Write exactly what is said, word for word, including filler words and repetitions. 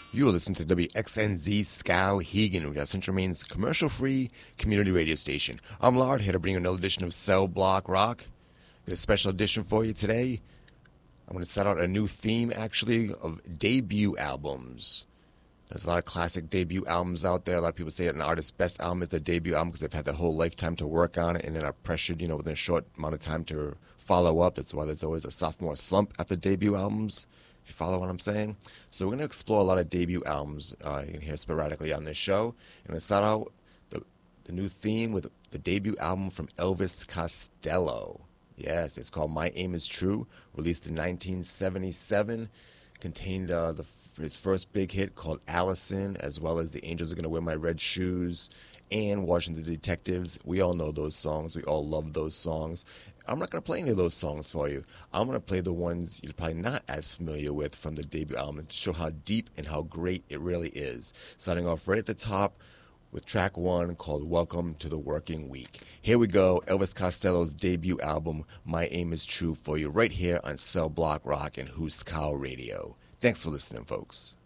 You are listening to W X N Z Skowhegan, which is Central Maine's commercial-free community radio station. I'm Lard, here to bring you another edition of Cell Block Rock. Got a special edition for you today. I'm going to set out a new theme, actually, of debut albums. There's a lot of classic debut albums out there. A lot of people say that an artist's best album is their debut album because they've had their whole lifetime to work on it and then are pressured, you know, within a short amount of time to follow up. That's why there's always a sophomore slump after debut albums. If you follow what I'm saying. So we're going to explore a lot of debut albums uh, you can hear sporadically on this show. And we're going to start out the, the new theme with the debut album from Elvis Costello. Yes, it's called My Aim Is True, released in nineteen seventy-seven. Contained uh, the, his first big hit called Allison, as well as The Angels Are Gonna Wear My Red Shoes and Washington Detectives. We all know those songs. We all love those songs. I'm not going to play any of those songs for you. I'm going to play the ones you're probably not as familiar with from the debut album to show how deep and how great it really is. Starting off right at the top with track one called Welcome to the Working Week. Here we go, Elvis Costello's debut album, My Aim Is True, for you right here on Cell Block Rock and Huskow Radio. Thanks for listening, folks.